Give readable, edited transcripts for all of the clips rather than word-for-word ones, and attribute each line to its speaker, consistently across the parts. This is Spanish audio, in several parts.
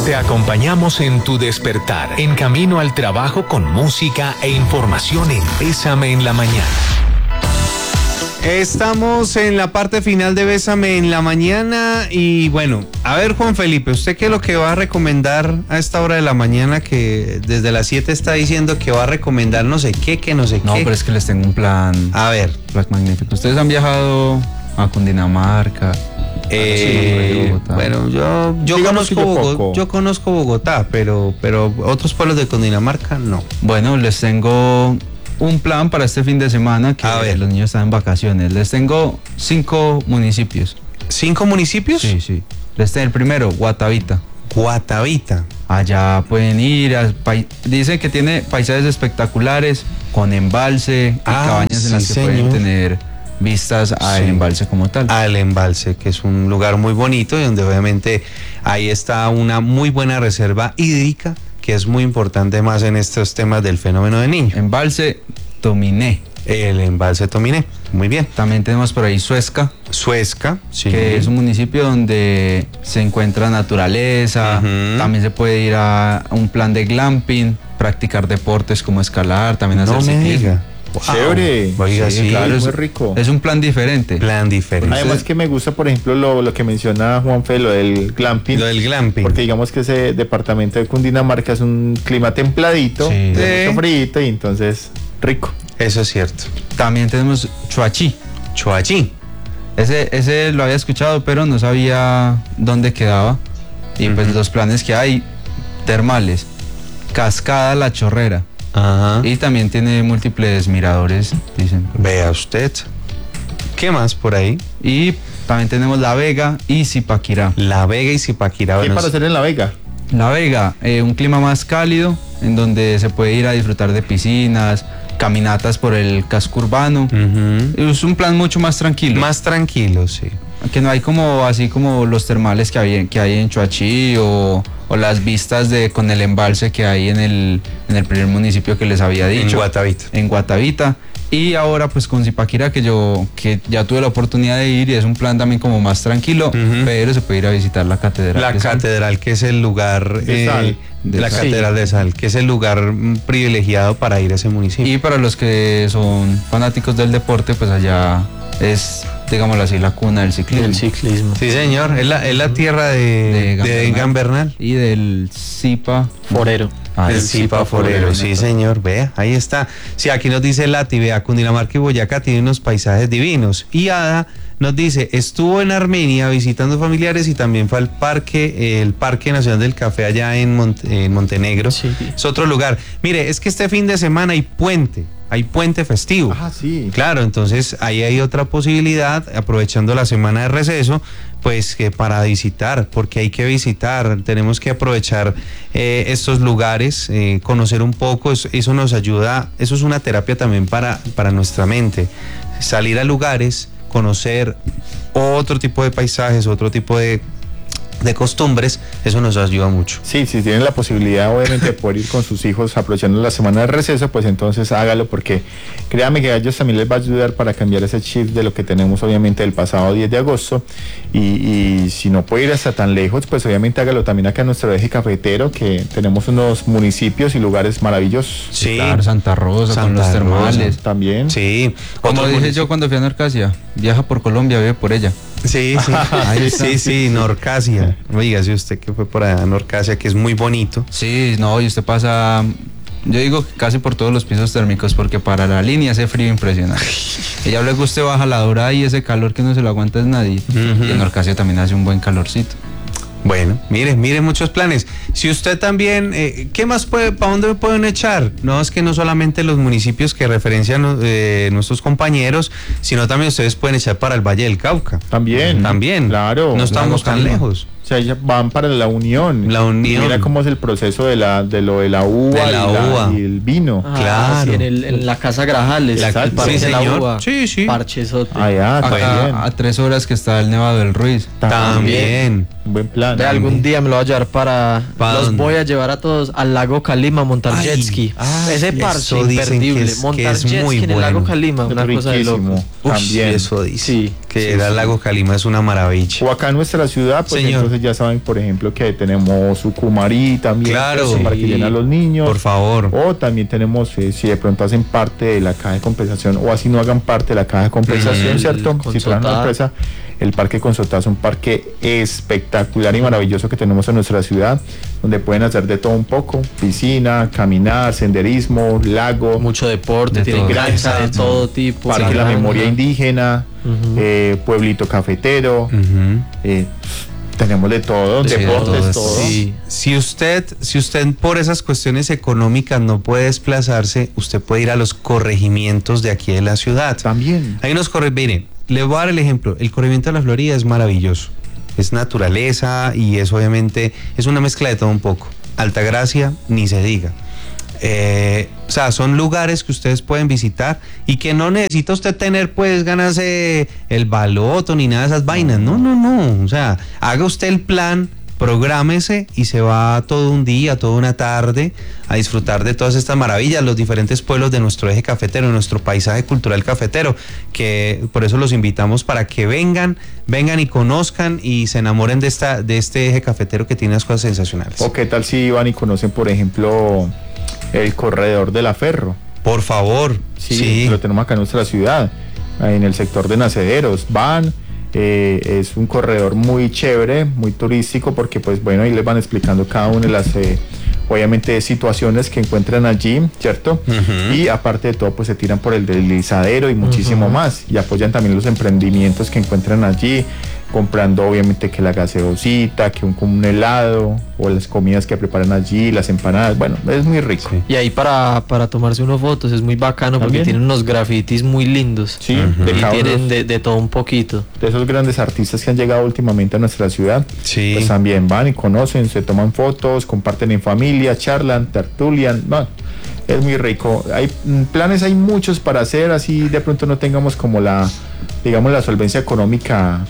Speaker 1: Te acompañamos en tu despertar, en camino al trabajo con música e información en Bésame en la Mañana.
Speaker 2: Estamos en la parte final de Bésame en la Mañana y bueno, a ver Juan Felipe, ¿usted qué es lo que va a recomendar a esta hora de la mañana que desde las 7 está diciendo que va a recomendar no sé qué, que no sé qué?
Speaker 3: No, pero es que les tengo un plan.
Speaker 2: A ver.
Speaker 3: Plan magnífico. ¿Ustedes han viajado a Cundinamarca?
Speaker 2: Bueno, yo conozco Bogotá, pero otros pueblos de Cundinamarca no.
Speaker 3: Bueno, les tengo un plan para este fin de semana que los niños están en vacaciones. Les tengo 5 municipios.
Speaker 2: ¿5 municipios?
Speaker 3: Sí. El primero, Guatavita.
Speaker 2: Guatavita.
Speaker 3: Allá pueden ir, dicen que tiene paisajes espectaculares, con embalse y cabañas en las que pueden tener vistas al embalse como tal. Al
Speaker 2: embalse, que es un lugar muy bonito y donde obviamente ahí está una muy buena reserva hídrica, que es muy importante más en estos temas del fenómeno de niño.
Speaker 3: Embalse Tominé.
Speaker 2: El embalse Tominé, muy bien.
Speaker 3: También tenemos por ahí Suezca,
Speaker 2: sí.
Speaker 3: Que es un municipio donde se encuentra naturaleza. También se puede ir a un plan de glamping, practicar deportes como escalar, también hacer ciclismo.
Speaker 4: Wow. Chévere.
Speaker 2: Oiga, sí,
Speaker 4: claro, es muy rico.
Speaker 3: Es un plan diferente.
Speaker 4: Además que me gusta, por ejemplo, lo que menciona Juanfe, lo del glamping. Porque digamos que ese departamento de Cundinamarca es un clima templadito, mucho frío y entonces rico.
Speaker 2: Eso es cierto.
Speaker 3: También tenemos Choachí. Ese lo había escuchado, pero no sabía dónde quedaba. Y pues los planes que hay, termales, Cascada La Chorrera. Y también tiene múltiples miradores, dicen.
Speaker 2: Vea usted. ¿Qué más por ahí?
Speaker 3: Y también tenemos La Vega y Zipaquirá.
Speaker 4: ¿Qué para hacer en La Vega?
Speaker 3: La Vega, un clima más cálido, en donde se puede ir a disfrutar de piscinas, caminatas por el casco urbano. Es un plan mucho más tranquilo.
Speaker 2: Más tranquilo, sí.
Speaker 3: Que no hay como así como los termales que hay en Choachí o las vistas con el embalse que hay en el primer municipio que les había dicho. En Guatavita. Y ahora pues con Zipaquirá que ya tuve la oportunidad de ir y es un plan también como más tranquilo, pero se puede ir a visitar la catedral.
Speaker 2: La catedral, que es el lugar Catedral de Sal, que es el lugar privilegiado para ir a ese municipio.
Speaker 3: Y para los que son fanáticos del deporte, pues allá es, digámoslo así, la cuna del ciclismo.
Speaker 2: Sí, señor, es la tierra de Gambernal.
Speaker 3: Y del Zipa
Speaker 5: Forero.
Speaker 2: El Zipa Forero, sí señor, vea, ahí está. Sí, aquí nos dice Lati, vea, Cundinamarca y Boyacá tienen unos paisajes divinos. Y Ada nos dice, estuvo en Armenia visitando familiares y también fue al el Parque Nacional del Café allá en Montenegro. Sí. Es otro lugar. Mire, es que este fin de semana hay puente festivo.
Speaker 4: Sí.
Speaker 2: Claro, entonces ahí hay otra posibilidad, aprovechando la semana de receso, pues que para visitar, porque hay que visitar, tenemos que aprovechar estos lugares, conocer un poco, eso nos ayuda, eso es una terapia también para nuestra mente, salir a lugares, conocer otro tipo de paisajes, otro tipo de costumbres, eso nos ayuda mucho.
Speaker 4: Sí, si tienen la posibilidad obviamente de poder ir con sus hijos aprovechando la semana de receso, pues entonces hágalo, porque créame que a ellos también les va a ayudar para cambiar ese chip de lo que tenemos obviamente el pasado 10 de agosto y si no puede ir hasta tan lejos, pues obviamente hágalo también acá en nuestro eje cafetero, que tenemos unos municipios y lugares maravillosos.
Speaker 3: Sí, claro, Santa Rosa con los termales.
Speaker 4: También.
Speaker 2: Sí.
Speaker 3: Como dije yo cuando fui a Norcasia, viaja por Colombia, vive por ella.
Speaker 2: Sí, sí, Norcasia. Oiga, si usted que fue por allá, Norcasia, que es muy bonito.
Speaker 3: Sí, no, y usted pasa, yo digo que casi por todos los pisos térmicos, porque para la línea hace frío impresionante. Y ya luego usted baja la Dorada y ese calor que no se lo aguanta es nadie. Y en Norcasia también hace un buen calorcito.
Speaker 2: Bueno, mire muchos planes. Si usted también, ¿qué más para dónde pueden echar? No, es que no solamente los municipios que referencian nuestros compañeros, sino también ustedes pueden echar para el Valle del Cauca.
Speaker 4: También.
Speaker 2: Claro. No estamos tan lejos.
Speaker 4: O sea, ya van para la Unión. Mira cómo es el proceso de lo de la uva, y el vino.
Speaker 5: Claro. Sí, en la Casa Grajales.
Speaker 4: El
Speaker 5: parque de la uva.
Speaker 2: Sí.
Speaker 5: Parchesote.
Speaker 3: Acá, a 3 horas que está el Nevado del Ruiz.
Speaker 2: También.
Speaker 4: Un buen plan.
Speaker 5: De algún día me lo voy a llevar los voy a llevar a todos al lago Calima a montar jet ski. Ese parche imperdible. Montar jet ski en el lago Calima, una cosa de loco.
Speaker 4: También.
Speaker 2: Eso dice. Sí. Que el lago Calima es una maravilla.
Speaker 4: O acá en nuestra ciudad, pues
Speaker 2: señor,
Speaker 4: entonces entonces ya saben, por ejemplo, que tenemos Ucumari también,
Speaker 2: claro,
Speaker 4: para que lleguen a los niños.
Speaker 2: Por favor.
Speaker 4: O también tenemos, si de pronto hacen parte de la caja de compensación o así no hagan parte de la caja de compensación, ¿cierto? Si traen una empresa, el Parque Consotá es un parque espectacular y maravilloso que tenemos en nuestra ciudad, donde pueden hacer de todo un poco: piscina, caminar, senderismo, lago,
Speaker 5: mucho deporte, tienen granja de todo tipo,
Speaker 4: Parque La Memoria Indígena, pueblito cafetero, tenemos de todo, deportes, todo.
Speaker 2: Sí. Si usted por esas cuestiones económicas no puede desplazarse, usted puede ir a los corregimientos de aquí de la ciudad.
Speaker 4: También.
Speaker 2: Hay unos miren, le voy a dar el ejemplo. El corregimiento de la Florida es maravilloso. Es naturaleza y es obviamente, es una mezcla de todo un poco. Altagracia, ni se diga. O sea, son lugares que ustedes pueden visitar y que no necesita usted tener pues ganas de el baloto ni nada de esas vainas. No. O sea, haga usted el plan, prográmese y se va todo un día, toda una tarde a disfrutar de todas estas maravillas, los diferentes pueblos de nuestro eje cafetero, nuestro paisaje cultural cafetero, que por eso los invitamos para que vengan y conozcan y se enamoren de este eje cafetero que tiene unas cosas sensacionales.
Speaker 4: ¿O qué tal si van y conocen, por ejemplo, el corredor de la Ferro?
Speaker 2: Por favor.
Speaker 4: Sí. Lo tenemos acá en nuestra ciudad, en el sector de Nacederos. Van, es un corredor muy chévere, muy turístico, porque pues bueno, ahí les van explicando cada una de las obviamente situaciones que encuentran allí, ¿cierto? Y aparte de todo, pues se tiran por el deslizadero y muchísimo más, y apoyan también los emprendimientos que encuentran allí, comprando obviamente que la gaseosita, que un helado, o las comidas que preparan allí, las empanadas. Bueno, es muy rico.
Speaker 5: Y ahí para tomarse unas fotos es muy bacano, porque tienen unos grafitis muy lindos.
Speaker 4: Sí,
Speaker 5: y tienen de todo un poquito.
Speaker 4: De esos grandes artistas que han llegado últimamente a nuestra ciudad,
Speaker 2: sí,
Speaker 4: pues también van y conocen, se toman fotos, comparten en familia, charlan, tertulian. Bueno, es muy rico. Hay planes, hay muchos para hacer, así de pronto no tengamos como la solvencia económica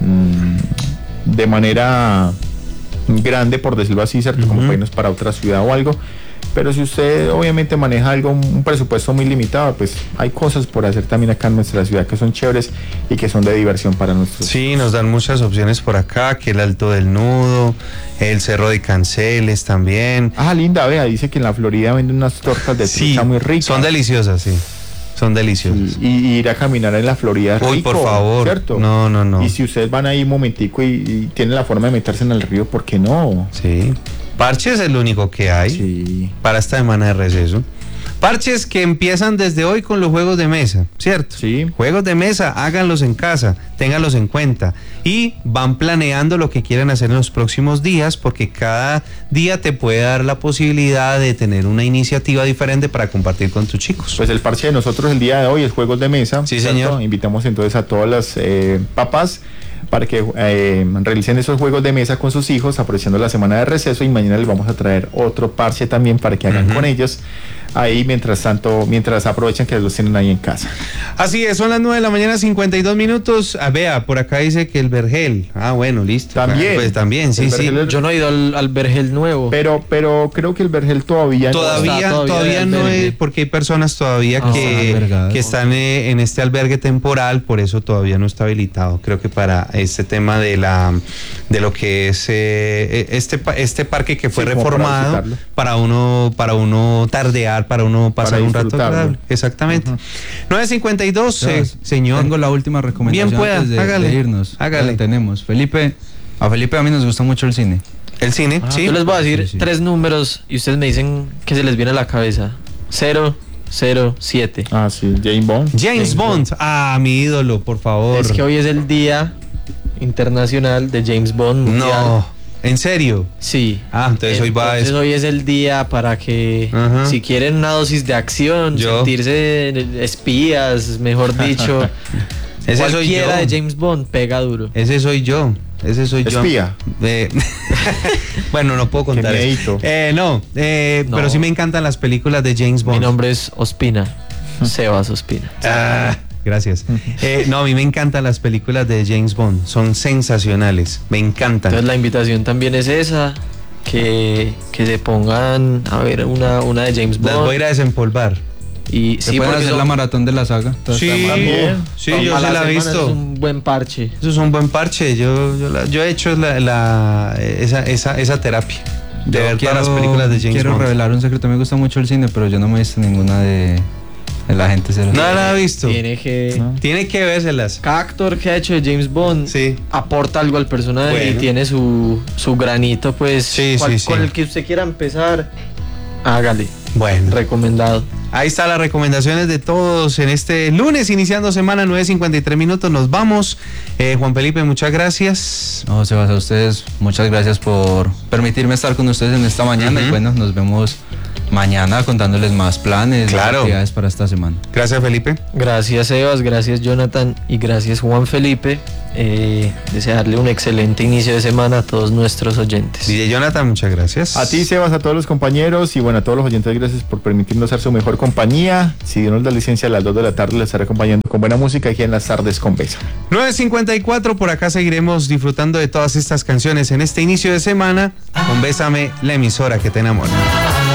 Speaker 4: de manera grande, por decirlo así, ¿cierto? Como para irnos para otra ciudad o algo. Pero si usted obviamente maneja un presupuesto muy limitado, pues hay cosas por hacer también acá en nuestra ciudad que son chéveres y que son de diversión para nosotros.
Speaker 2: Sí, nos dan muchas opciones por acá, que el Alto del Nudo, el Cerro de Canceles también.
Speaker 4: Linda, vea, dice que en la Florida venden unas tortas de trucha muy ricas.
Speaker 2: Son deliciosas, sí. Son deliciosas.
Speaker 4: Y ir a caminar en la Florida es rico.
Speaker 2: Uy, por favor.
Speaker 4: ¿Cierto?
Speaker 2: No.
Speaker 4: Y si ustedes van ahí un momentico y tienen la forma de meterse en el río, ¿por qué no?
Speaker 2: Sí. Parches es el único que hay para esta semana de receso. Parches que empiezan desde hoy con los juegos de mesa, ¿cierto?
Speaker 4: Sí.
Speaker 2: Juegos de mesa, háganlos en casa, ténganlos en cuenta y van planeando lo que quieren hacer en los próximos días, porque cada día te puede dar la posibilidad de tener una iniciativa diferente para compartir con tus chicos.
Speaker 4: Pues el parche de nosotros el día de hoy es juegos de mesa.
Speaker 2: Sí, ¿cierto? Señor.
Speaker 4: Invitamos entonces a todas las papás para que realicen esos juegos de mesa con sus hijos, aprovechando la semana de receso, y mañana les vamos a traer otro parche también para que hagan con ellos ahí mientras aprovechan que los tienen ahí en casa.
Speaker 2: Así es, son las 9 de la mañana, 52 minutos. Vea, por acá dice que el Vergel. Bueno, listo.
Speaker 4: También.
Speaker 2: Pues también, sí.
Speaker 5: Yo no he ido al Vergel nuevo.
Speaker 4: Pero creo que el Vergel todavía
Speaker 2: no es, porque hay personas todavía que están en este albergue temporal, por eso todavía no está habilitado. Creo que para este tema de lo que es este parque que fue reformado para uno tardear, para uno pasar un rato agradable. Exactamente. 9:52, señor.
Speaker 3: Tengo la última recomendación.
Speaker 2: Bien pueda,
Speaker 3: antes
Speaker 2: hágale.
Speaker 3: De irnos.
Speaker 2: Hágale.
Speaker 3: Tenemos a Felipe a mí nos gusta mucho el cine.
Speaker 2: El cine, sí.
Speaker 5: Yo les voy a decir 3 números y ustedes me dicen que se les viene a la cabeza. 007.
Speaker 4: Sí, James Bond.
Speaker 2: James Bond. Mi ídolo, por favor.
Speaker 5: Es que hoy es el Día Internacional de James Bond mundial.
Speaker 2: No. ¿En serio?
Speaker 5: Sí.
Speaker 2: Entonces
Speaker 5: hoy es el día para que, si quieren una dosis de acción, sentirse espías, mejor dicho, cualquiera de James Bond pega duro.
Speaker 2: Ese soy yo.
Speaker 4: ¿Espía?
Speaker 2: Bueno, no puedo contar eso. No, pero sí me encantan las películas de James Bond.
Speaker 5: Mi nombre es Ospina, Sebas Ospina.
Speaker 2: Gracias. A mí me encantan las películas de James Bond, son sensacionales, me encantan.
Speaker 5: Entonces la invitación también es esa, que se pongan a ver una de James Bond.
Speaker 2: Las voy a ir a desempolvar.
Speaker 5: Y
Speaker 3: sí, pueden hacer la maratón de la saga.
Speaker 2: Sí, yo se la he visto.
Speaker 5: Es un buen parche.
Speaker 2: Eso es un buen parche. Yo he hecho esa terapia de ver todas las películas de James Bond.
Speaker 3: Quiero revelar un secreto. Me gusta mucho el cine, pero yo no me he visto ninguna de la gente.
Speaker 2: No la he visto.
Speaker 5: Tiene que
Speaker 2: vérselas.
Speaker 5: Cada actor que ha hecho de James Bond aporta algo al personaje y tiene su granito, pues. Con el que usted quiera empezar, hágale.
Speaker 2: Bueno.
Speaker 5: Recomendado.
Speaker 2: Ahí están las recomendaciones de todos en este lunes, iniciando semana, 9:53 minutos. Nos vamos. Juan Felipe, muchas gracias.
Speaker 3: No, Sebas, a ustedes, muchas gracias por permitirme estar con ustedes en esta mañana. Y bueno, nos vemos mañana contándoles más planes, actividades para esta semana.
Speaker 2: Gracias, Felipe.
Speaker 5: Gracias, Sebas. Gracias, Jonathan. Y gracias, Juan Felipe. Desearle un excelente inicio de semana a todos nuestros oyentes.
Speaker 2: DJ Jonathan, muchas gracias.
Speaker 4: A ti, Sebas, a todos los compañeros y bueno, a todos los oyentes, gracias por permitirnos ser su mejor compañía. Si Dios nos licencia, a las 2 de la tarde les estaré acompañando con buena música aquí en Las Tardes con Besa.
Speaker 2: 9:54, por acá seguiremos disfrutando de todas estas canciones en este inicio de semana con Bésame, la emisora que te enamora.